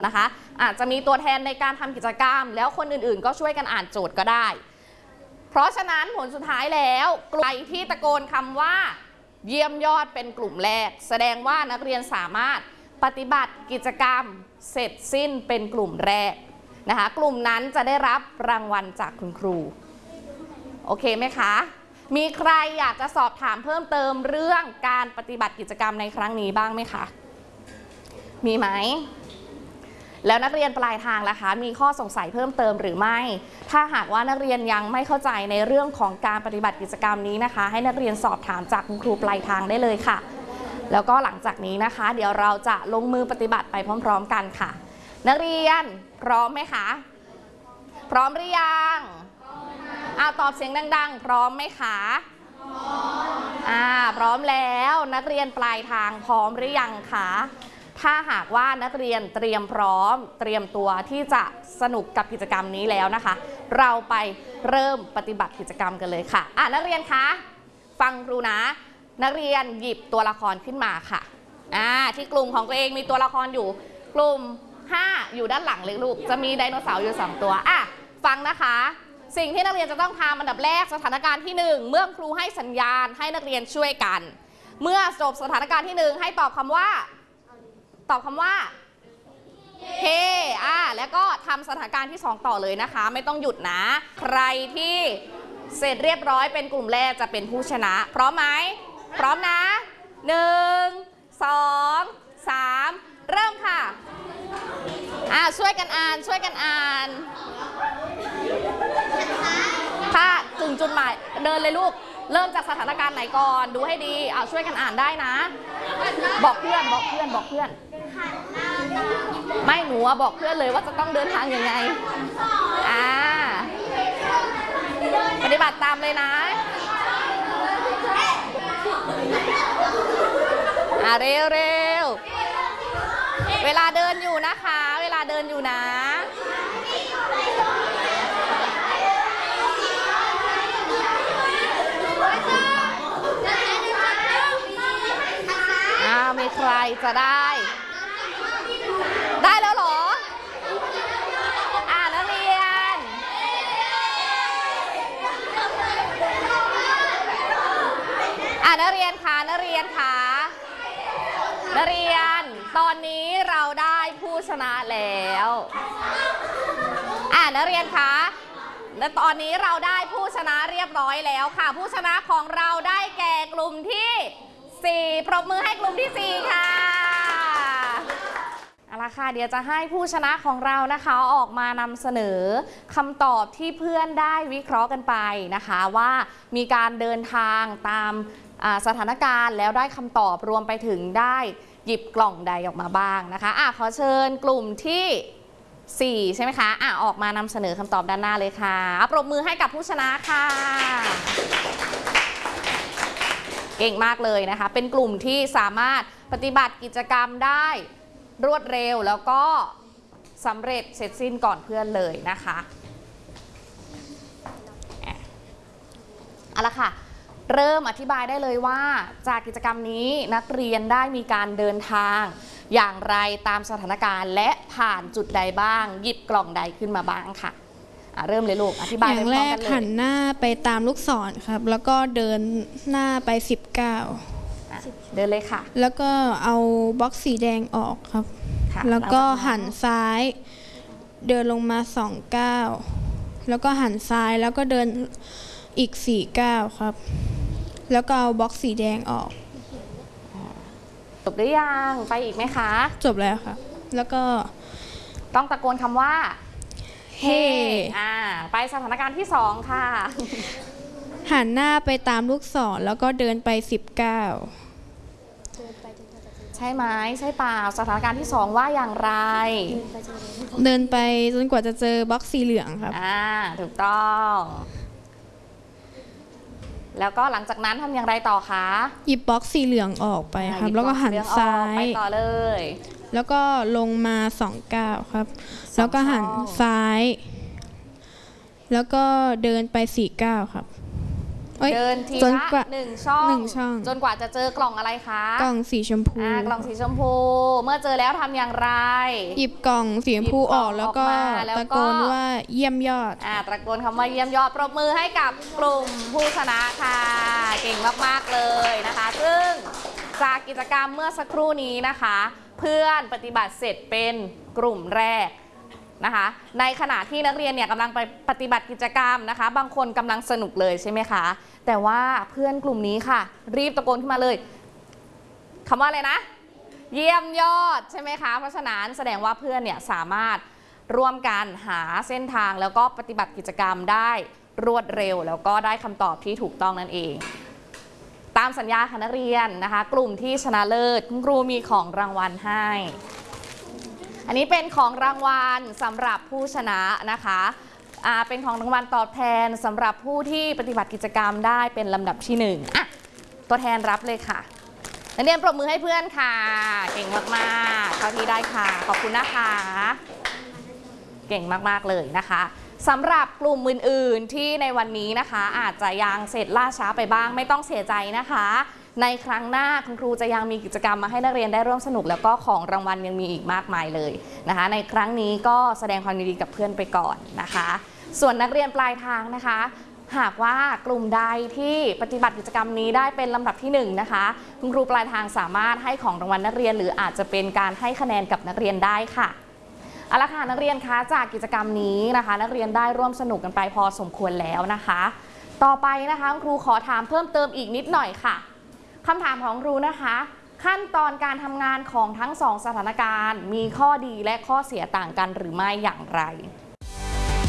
นะคะอาจจะมีตัวแทนในการทำกิจกรรมแล้วคนอื่นๆก็ช่วยกันอ่านโจทย์ก็ได้เพราะฉะนั้นผลสุดท้ายแล้วกลุ่มที่ตะโกนคำว่าเยี่ยมยอดเป็นกลุ่มแรกแสดงว่านักเรียนสามารถปฏิบัติกิจกรรมเสร็จสิ้นเป็นกลุ่มแรกนะคะกลุ่มนั้นจะได้รับรางวัลจากคุณครูโอเคไหมคะมีใครอยากจะสอบถามเพิ่มเติมเรื่องการปฏิบัติกิจกรรมในครั้งนี้บ้างไหมคะมีไหมแล้วนักเรียนปลายทางล่ะคะมีข้อสงสัยเพิ่มเติมหรือไม่ถ้าหากว่านักเรียนยังไม่เข้าใจในเรื่องของการปฏิบัติกิจกรรมนี้นะคะให้นักเรียนสอบถามจากคุณครูปลายทางได้เลยค่ะแล้วก็หลังจากนี้นะคะเดี๋ยวเราจะลงมือปฏิบัติไปพร้อมๆกันค่ะนักเรียนพร้อมไหมคะพร้อมหรือยังตอบเสียงดังๆพร้อมไหมคะพร้อมแล้วนักเรียนปลายทางพร้อมหรือยังคะถ้าหากว่านักเรียนเตรียมพร้อมเตรียมตัวที่จะสนุกกับกิจกรรมนี้แล้วนะคะเราไปเริ่มปฏิบัติกิจกรรมกันเลยค่ะนักเรียนคะฟังครูนะนักเรียนหยิบตัวละครขึ้นมาค่ะที่กลุ่มของตัวเองมีตัวละครอยู่กลุ่ม5อยู่ด้านหลังเลยลูกจะมีไดโนเสาร์อยู่2ตัวฟังนะคะสิ่งที่นักเรียนจะต้องทำอันดับแรกสถานการณ์ที่1เมื่อครูให้สัญญาณให้นักเรียนช่วยกันเมื่อจบสถานการณ์ที่1ให้ตอบคำว่าเฮแล้วก็ทำสถานการณ์ที่2ต่อเลยนะคะไม่ต้องหยุดนะใครที่เสร็จเรียบร้อยเป็นกลุ่มแรกจะเป็นผู้ชนะพร้อมไหมพร้อมนะ1 2 3เริ่มค่ะช่วยกันอ่านค่ะถึงจุดหมายเดินเลยลูกเริ่มจากสถานการณ์ไหนก่อนดูให้ดีช่วยกันอ่านได้นะบอกเพื่อนไม่หนูบอกเพื่อนเลยว่าจะต้องเดินทางยังไงปฏิบัติตามเลยนะเร็วเวลาเดินอยู่นะคะเวลาเดินอยู่นะมีใครจะได้แล้วเหรอนักเรียนนักเรียนตอนนี้เราได้ผู้ชนะแล้วนักเรียนคะและตอนนี้เราได้ผู้ชนะเรียบร้อยแล้วค่ะผู้ชนะของเราได้แก่กลุ่มที่4ปรบมือให้กลุ่มที่4ค่ะเอาละค่ะเดี๋ยวจะให้ผู้ชนะของเรานะคะออกมานำเสนอคำตอบที่เพื่อนได้วิเคราะห์กันไปนะคะว่ามีการเดินทางตามสถานการณ์แล้วได้คำตอบรวมไปถึงได้หยิบกล่องใดออกมาบ้างนะคะขอเชิญกลุ่มที่4ใช่ไหมคะออกมานำเสนอคำตอบด้านหน้าเลยค่ะปรบมือให้กับผู้ชนะค่ะเก่งมากเลยนะคะเป็นกลุ่มที่สามารถปฏิบัติกิจกรรมได้รวดเร็วแล้วก็สำเร็จเสร็จสิ้นก่อนเพื่อนเลยนะคะเอาละค่ะเริ่มอธิบายได้เลยว่าจากกิจกรรมนี้นักเรียนได้มีการเดินทางอย่างไรตามสถานการณ์และผ่านจุดใดบ้างหยิบกล่องใดขึ้นมาบ้างค่ะเริ่มเลยลูกอธิบายอย่างแรกหันหน้าไปตามลูกศรครับแล้วก็เดินหน้าไป19 เดินเลยค่ะแล้วก็เอาบล็อกสีแดงออกครับแล้วก็หันซ้ายเดินลงมา29แล้วก็หันซ้ายแล้วก็เดินอีก49ครับแล้วก็เอาบล็อกสีแดงออกจบหรือยังไปอีกไหมคะจบแล้วค่ะแล้วก็ต้องตะโกนคำว่าเฮไปสถานการณ์ที่2ค่ะหันหน้าไปตามลูกศรแล้วก็เดินไป19 ใช่ไหมใช่เปล่าสถานการณ์ที่2ว่าอย่างไรเดินไปจนกว่าจะเจอบล็อกสีเหลืองครับถูกต้องแล้วก็หลังจากนั้นทำอย่างไรต่อคะหยิบบล็อกสีเหลืองออกไปครับแล้วก็หันซ้ายไปต่อเลยแล้วก็ลงมา29ครับแล้วก็หันซ้ายแล้วก็เดินไป49ครับเดินทีจนละกว่า 1 ช่อง 1 ช่องจนกว่าจะเจอกล่องอะไรคะกล่องสีชมพูกล่องสีชมพู เมื่อเจอแล้วทำอย่างไรหยิบกล่องสีชมพูออกแล้วก็ตะโกนว่าเยี่ยมยอดตะโกนคำว่าเยี่ยมยอดปรบมือให้กับกลุ่มผู้ชนะค่ะเก่งมากๆเลยนะคะซึ่งจากกิจกรรมเมื่อสักครู่นี้นะคะ เพื่อนปฏิบัติเสร็จเป็นกลุ่มแรกนะคะในขณะที่นักเรียนเนี่ยกำลังไปปฏิบัติกิจกรรมนะคะบางคนกำลังสนุกเลยใช่ไหมคะแต่ว่าเพื่อนกลุ่มนี้ค่ะรีบตะโกนขึ้นมาเลยคำว่าอะไรนะเยี่ยมยอดใช่ไหมคะเพราะฉะนั้นแสดงว่าเพื่อนเนี่ยสามารถร่วมกันหาเส้นทางแล้วก็ปฏิบัติกิจกรรมได้รวดเร็วแล้วก็ได้คำตอบที่ถูกต้องนั่นเองตามสัญญาค่ะนักเรียนนะคะกลุ่มที่ชนะเลิศคุณครูมีของรางวัลให้อันนี้เป็นของรางวัลสำหรับผู้ชนะนะคะเป็นของรางวัลตอบแทนสำหรับผู้ที่ปฏิบัติกิจกรรมได้เป็นลำดับที่1ตัวแทนรับเลยค่ะนักเรียนปรบมือให้เพื่อนค่ะเก่งมากๆเท่าที่ได้ค่ะขอบคุณนะคะเก่งมากๆเลยนะคะสำหรับกลุ่มอื่นๆที่ในวันนี้นะคะอาจจะยังเสร็จล่าช้าไปบ้างไม่ต้องเสียใจนะคะในครั้งหน้าคุณครูจะยังมีกิจกรรมมาให้นักเรียนได้ร่วมสนุกแล้วก็ของรางวัลยังมีอีกมากมายเลยนะคะในครั้งนี้ก็แสดงความยินดีกับเพื่อนไปก่อนนะคะส่วนนักเรียนปลายทางนะคะหากว่ากลุ่มใดที่ปฏิบัติกิจกรรมนี้ได้เป็นลำดับที่1นะคะคุณครูปลายทางสามารถให้ของรางวัลนักเรียนหรืออาจจะเป็นการให้คะแนนกับนักเรียนได้ค่ะเอาละค่ะนักเรียนคะจากกิจกรรมนี้นะคะนักเรียนได้ร่วมสนุกกันไปพอสมควรแล้วนะคะต่อไปนะคะครูขอถามเพิ่มเติมอีกนิดหน่อยค่ะคำถามของครูนะคะขั้นตอนการทำงานของทั้ง2สถานการณ์มีข้อดีและข้อเสียต่างกันหรือไม่อย่างไร